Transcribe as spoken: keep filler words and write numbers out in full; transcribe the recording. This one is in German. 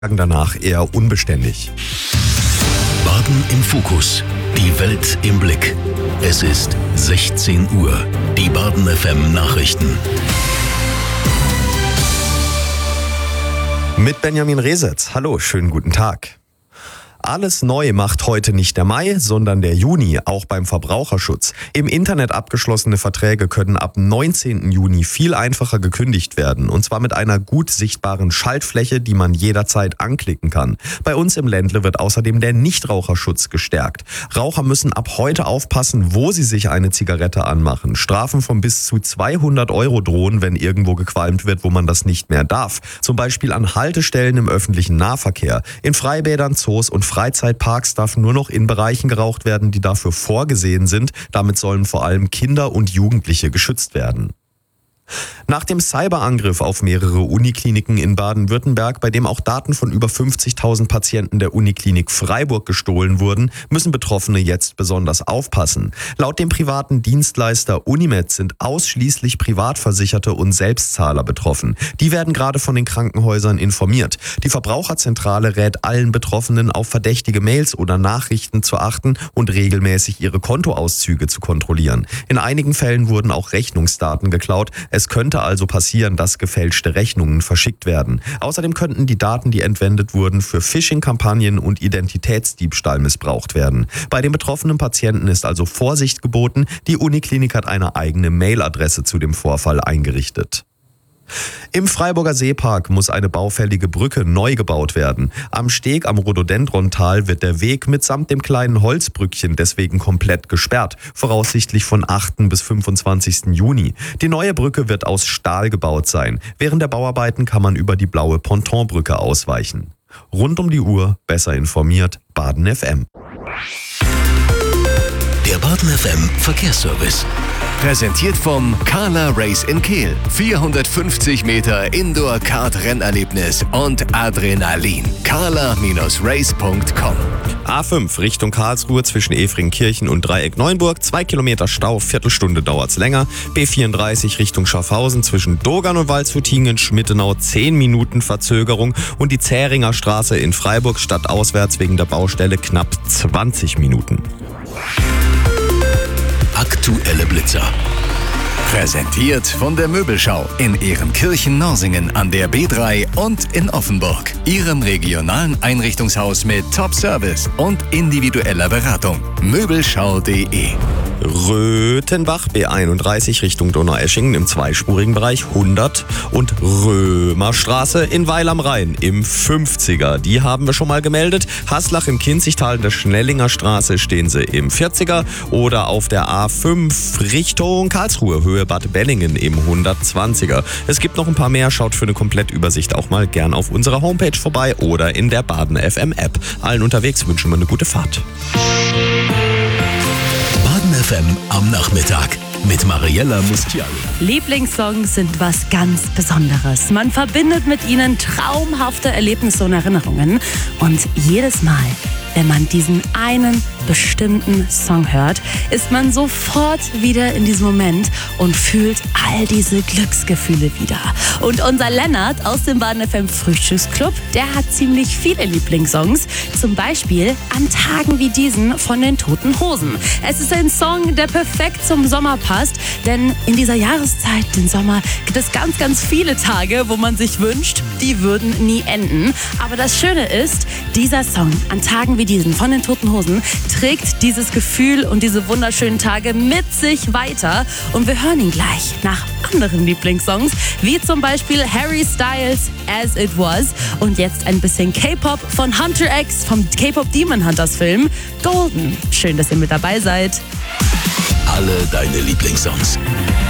Danach eher unbeständig. Baden im Fokus. Die Welt im Blick. Es ist sechzehn Uhr. Die Baden F M Nachrichten. Mit Benjamin Resetz. Hallo, schönen guten Tag. Alles neu macht heute nicht der Mai, sondern der Juni, auch beim Verbraucherschutz. Im Internet abgeschlossene Verträge können ab neunzehnten Juni viel einfacher gekündigt werden. Und zwar mit einer gut sichtbaren Schaltfläche, die man jederzeit anklicken kann. Bei uns im Ländle wird außerdem der Nichtraucherschutz gestärkt. Raucher müssen ab heute aufpassen, wo sie sich eine Zigarette anmachen. Strafen von bis zu zweihundert Euro drohen, wenn irgendwo gequalmt wird, wo man das nicht mehr darf. Zum Beispiel an Haltestellen im öffentlichen Nahverkehr, in Freibädern, Zoos und Freizeitparks darf nur noch in Bereichen geraucht werden, die dafür vorgesehen sind. Damit sollen vor allem Kinder und Jugendliche geschützt werden. Nach dem Cyberangriff auf mehrere Unikliniken in Baden-Württemberg, bei dem auch Daten von über fünfzigtausend Patienten der Uniklinik Freiburg gestohlen wurden, müssen Betroffene jetzt besonders aufpassen. Laut dem privaten Dienstleister Unimed sind ausschließlich Privatversicherte und Selbstzahler betroffen. Die werden gerade von den Krankenhäusern informiert. Die Verbraucherzentrale rät allen Betroffenen, auf verdächtige Mails oder Nachrichten zu achten und regelmäßig ihre Kontoauszüge zu kontrollieren. In einigen Fällen wurden auch Rechnungsdaten geklaut. Es könnte also passieren, dass gefälschte Rechnungen verschickt werden. Außerdem könnten die Daten, die entwendet wurden, für Phishing-Kampagnen und Identitätsdiebstahl missbraucht werden. Bei den betroffenen Patienten ist also Vorsicht geboten. Die Uniklinik hat eine eigene Mailadresse zu dem Vorfall eingerichtet. Im Freiburger Seepark muss eine baufällige Brücke neu gebaut werden. Am Steg am Rhododendrontal wird der Weg mitsamt dem kleinen Holzbrückchen deswegen komplett gesperrt, voraussichtlich von achten bis fünfundzwanzigsten Juni. Die neue Brücke wird aus Stahl gebaut sein. Während der Bauarbeiten kann man über die blaue Pontonbrücke ausweichen. Rund um die Uhr besser informiert, Baden F M. Der Baden F M Verkehrsservice. Präsentiert vom Carla Race in Kehl. vierhundertfünfzig Meter Indoor-Kart-Rennerlebnis und Adrenalin. carla race punkt com. A fünf Richtung Karlsruhe zwischen Efringkirchen und Dreieck Neuenburg. Zwei Kilometer Stau, Viertelstunde dauert's länger. B vierunddreißig Richtung Schaffhausen zwischen Dogern und Waldshutingen, Schmittenau zehn Minuten Verzögerung. Und die Zähringer Straße in Freiburg stadtauswärts wegen der Baustelle knapp zwanzig Minuten. Aktuelle Blitzer. Präsentiert von der Möbelschau in Ehrenkirchen-Norsingen an der B drei und in Offenburg. Ihrem regionalen Einrichtungshaus mit Top-Service und individueller Beratung. Möbelschau punkt de. Röthenbach B einunddreißig Richtung Donaueschingen im zweispurigen Bereich hundert und Römerstraße in Weil am Rhein im fünfziger. Die haben wir schon mal gemeldet. Haslach im Kinzigtal in der Schnellinger Straße stehen sie im vierziger oder auf der A fünf Richtung Karlsruhe, Höhe Bad Bellingen im hundertzwanziger. Es gibt noch ein paar mehr. Schaut für eine Komplettübersicht auch mal gern auf unserer Homepage vorbei oder in der Baden F M App. Allen unterwegs wünschen wir eine gute Fahrt. Baden F M am Nachmittag mit Mariella Mustiali. Lieblingssongs sind was ganz Besonderes. Man verbindet mit ihnen traumhafte Erlebnisse und Erinnerungen. Und jedes Mal, wenn man diesen einen bestimmten Song hört, ist man sofort wieder in diesem Moment und fühlt all diese Glücksgefühle wieder. Und unser Lennart aus dem Baden F M Frühstücksclub, der hat ziemlich viele Lieblingssongs. Zum Beispiel An Tagen wie diesen von den Toten Hosen. Es ist ein Song, der perfekt zum Sommer passt, denn in dieser Jahreszeit, den Sommer, gibt es ganz, ganz viele Tage, wo man sich wünscht, die würden nie enden. Aber das Schöne ist, dieser Song An Tagen wie diesen von den Toten Hosen trägt dieses Gefühl und diese wunderschönen Tage mit sich weiter. Und wir hören ihn gleich nach anderen Lieblingssongs, wie zum Beispiel Harry Styles, As It Was. Und jetzt ein bisschen K-Pop von Hunter X vom K-Pop Demon Hunters Film Golden. Schön, dass ihr mit dabei seid. Alle deine Lieblingssongs.